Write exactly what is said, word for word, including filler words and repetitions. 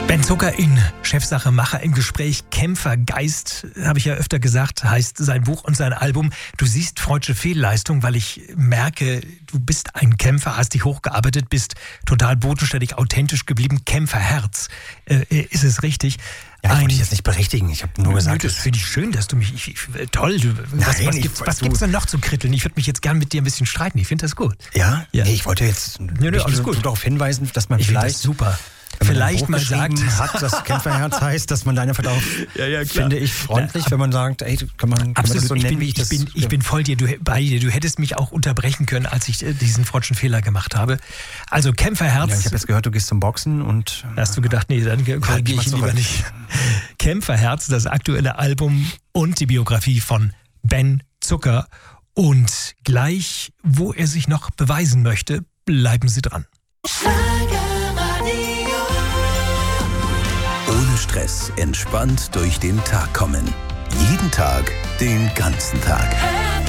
Ben Zucker in Chefsache Macher im Gespräch. Kämpfergeist, habe ich ja öfter gesagt, heißt sein Buch und sein Album. Du siehst freudsche Fehlleistung, weil ich merke, du bist ein Kämpfer, hast dich hochgearbeitet, bist total bodenständig, authentisch geblieben. Kämpferherz, äh, ist es richtig? Ja, ich wollte dich jetzt nicht berichtigen. Ich habe nur gesagt, das finde ich schön, dass du mich... Ich, ich, toll, du, was, Nein, was ich- gibt's, was du- gibt's denn noch zu kritteln? Ich würde mich jetzt gern mit dir ein bisschen streiten. Ich finde das gut. ja? Ja. Nee, ich wollte jetzt nö, dich alles nur gut. darauf hinweisen, dass man Ich finde das vielleicht, super. wenn man Vielleicht ein Buch mal sagt... geschrieben hat, das Kämpferherz heißt, dass man da einfach darauf, Ja, ja, klar. finde ich, freundlich, wenn man sagt, ey, kann man, kann man Absolut, das so ich, nennen, bin, wie ich ich, das... bin, ich bin voll dir, du, bei dir. Du hättest mich auch unterbrechen können, als ich äh, diesen freudschen Fehler gemacht habe. Also Kämpferherz, ja, ich habe jetzt gehört, du gehst zum Boxen und... da hast du gedacht, nee, dann korrigiere Halt ich mal ihn lieber zurück. nicht. Kämpferherz, das aktuelle Album und die Biografie von Ben Zucker. Und gleich, wo er sich noch beweisen möchte, bleiben Sie dran. Ohne Stress, entspannt durch den Tag kommen. Jeden Tag, den ganzen Tag.